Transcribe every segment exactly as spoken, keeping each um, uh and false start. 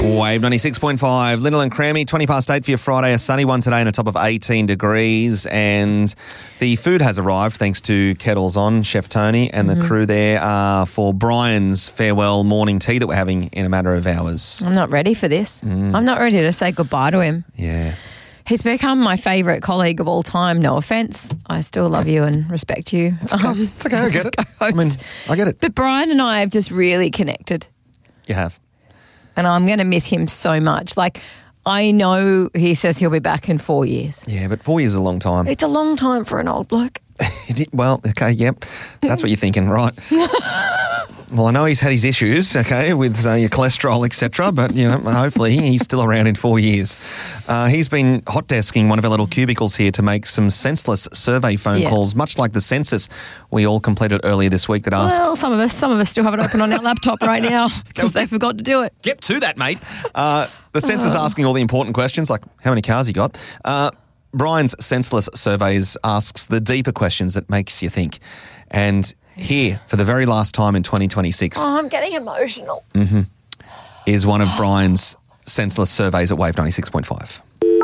Wave ninety-six point five, Lyndall and Crammy, twenty past eight for your Friday. A sunny one today and a top of eighteen degrees. And the food has arrived thanks to Kettles On, Chef Tony and mm-hmm. the crew there uh, for Brian's farewell morning tea that we're having in a matter of hours. I'm not ready for this. Mm. I'm not ready to say goodbye to him. Yeah. He's become my favourite colleague of all time. No offence. I still love you and respect you. It's okay. Um, it's okay. I get it. I mean, I get it. But Brian and I have just really connected. You have. And I'm going to miss him so much. Like, I know he says he'll be back in four years. Yeah, but four years is a long time. It's a long time for an old bloke. Well, okay, yep. That's what you're thinking, right? Well, I know he's had his issues, okay, with uh, your cholesterol, et cetera, but, you know, hopefully he's still around in four years. Uh, he's been hot desking one of our little cubicles here to make some senseless survey phone yeah. calls, much like the census we all completed earlier this week that asks... Well, some of us some of us still have it open on our laptop right now because they forgot to do it. Get to that, mate. Uh, the census oh. asking all the important questions, like how many cars you got. Uh, Brian's Senseless Surveys asks the deeper questions that makes you think. And here, for the very last time in twenty twenty-six... Oh, I'm getting emotional. Mm-hmm, is one of Brian's Senseless Surveys at Wave ninety-six point five.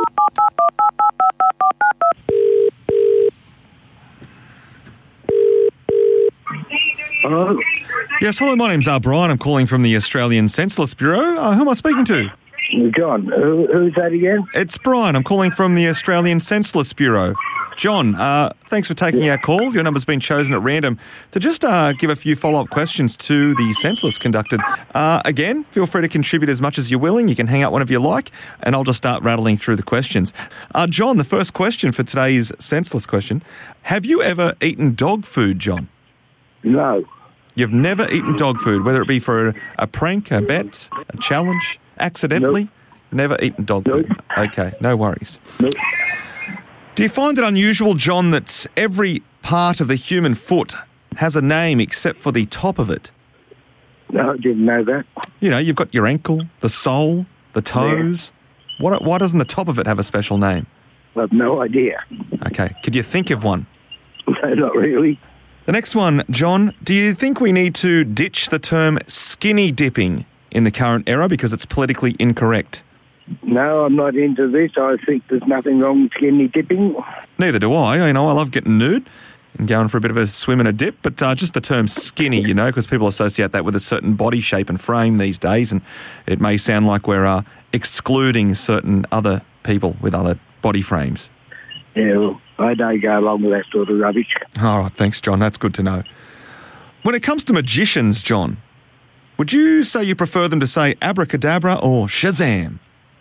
Hello? Yes, hello, my name's uh, Brian. I'm calling from the Australian Senseless Bureau. Uh, who am I speaking to? John. Who, who's that again? It's Brian. I'm calling from the Australian Senseless Bureau. John, uh, thanks for taking our call. Your number's been chosen at random to just uh, give a few follow-up questions to the Senseless conducted. Uh, again, feel free to contribute as much as you're willing. You can hang out whenever you like, and I'll just start rattling through the questions. Uh, John, the first question for today's Senseless question. Have you ever eaten dog food, John? No. You've never eaten dog food, whether it be for a, a prank, a bet, a challenge, accidentally? Nope. Never eaten dog nope. food? Okay, no worries. Nope. Do you find it unusual, John, that every part of the human foot has a name except for the top of it? No, I didn't know that. You know, you've got your ankle, the sole, the toes. Yeah. Why, why doesn't the top of it have a special name? I have no idea. Okay, could you think of one? No, not really. The next one, John, do you think we need to ditch the term skinny dipping in the current era because it's politically incorrect? No, I'm not into this. I think there's nothing wrong with skinny dipping. Neither do I. You know, I love getting nude and going for a bit of a swim and a dip, but uh, just the term skinny, you know, because people associate that with a certain body shape and frame these days, and it may sound like we're uh, excluding certain other people with other body frames. Yeah, well, I don't go along with that sort of rubbish. All right, thanks, John. That's good to know. When it comes to magicians, John, would you say you prefer them to say abracadabra or Shazam?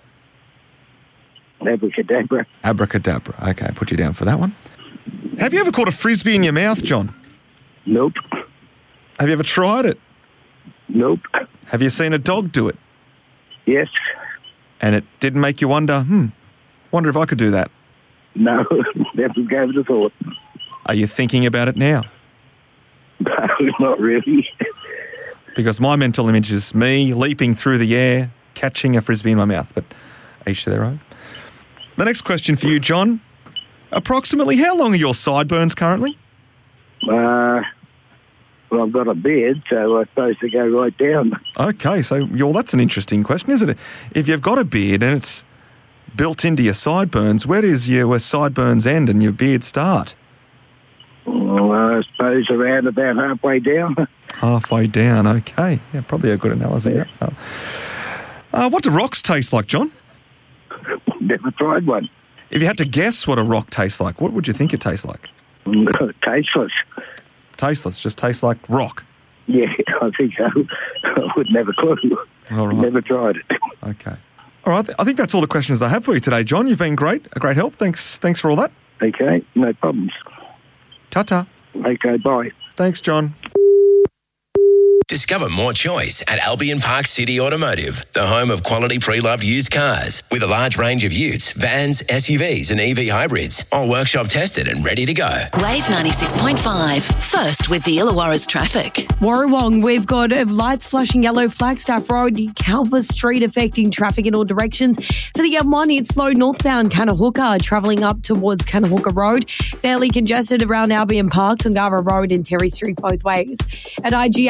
Abracadabra. Abracadabra. Okay, put you down for that one. Have you ever caught a frisbee in your mouth, John? Nope. Have you ever tried it? Nope. Have you seen a dog do it? Yes. And it didn't make you wonder, hmm, wonder if I could do that? No, never gave it a thought. Are you thinking about it now? No, not really. Because my mental image is me leaping through the air, catching a frisbee in my mouth, but each to their own. The next question for you, John. Approximately how long are your sideburns currently? Uh, well, I've got a beard, so I suppose they go right down. Okay, so you're, that's an interesting question, isn't it? If you've got a beard and it's built into your sideburns, where does your sideburns end and your beard start? Well, I suppose around about halfway down. Halfway down, okay. Yeah, probably a good analogy. Yeah. Oh. Uh, what do rocks taste like, John? Never tried one. If you had to guess what a rock tastes like, what would you think it tastes like? Tasteless. Tasteless, just tastes like rock? Yeah, I think so. I would never clue. All right. Never tried it. Okay. All right, I think that's all the questions I have for you today, John. You've been great, a great help. Thanks, thanks for all that. Okay, no problems. Ta-ta. Okay, bye. Thanks, John. Discover more choice at Albion Park City Automotive, the home of quality pre-loved used cars with a large range of utes, vans, S U Vs and E V hybrids, all workshop tested and ready to go. Wave ninety-six point five, first with the Illawarra's traffic. Warrawong, we've got uh, lights flashing yellow, Flagstaff Road, Calvert Street affecting traffic in all directions. For the M one, it's slow northbound Kanahooka, travelling up towards Kanahooka Road. Fairly congested around Albion Park, Tongara Road and Terry Street both ways. At I G A, pick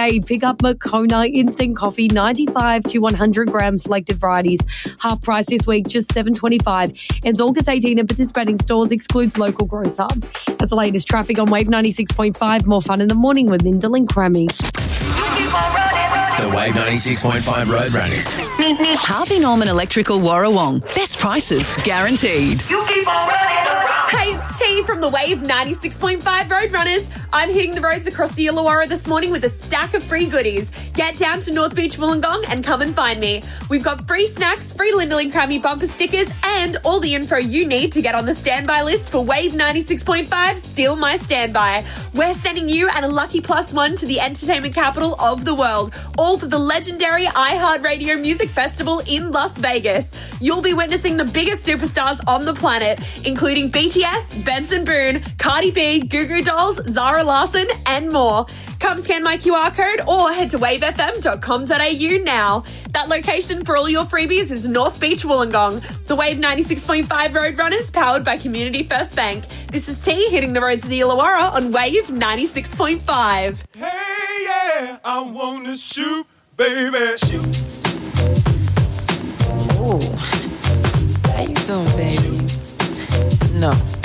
pick up Moccona instant coffee, ninety-five to one hundred gram selected varieties. Half price this week, just seven twenty-five. Ends August eighteenth at participating stores, excludes local grocer. That's the latest traffic on Wave ninety-six point five. More fun in the morning with Lyndall and Crammy. The Wave ninety-six point five Roadrunners. Harvey Norman Electrical Warrawong. Best prices guaranteed. Hey, it's T from the Wave ninety-six point five Roadrunners. I'm hitting the roads across the Illawarra this morning with a stack of free goodies. Get down to North Beach Wollongong and come and find me. We've got free snacks, free Lyndall and Crammy bumper stickers, and all the info you need to get on the standby list for Wave ninety-six point five Steal My Standby. We're sending you and a lucky plus one to the entertainment capital of the world, all for the legendary iHeartRadio Music Festival in Las Vegas. You'll be witnessing the biggest superstars on the planet, including B T S, Benson Boone, Cardi B, Goo Goo Dolls, Zara Larsson, and more. Come scan my Q R code or head to wave f m dot com dot a u now. That location for all your freebies is North Beach Wollongong. The Wave ninety-six point five Roadrunners, powered by Community First Bank. This is T hitting the roads of the Illawarra on Wave ninety-six point five. Hey, yeah, I wanna shoot, baby, shoot.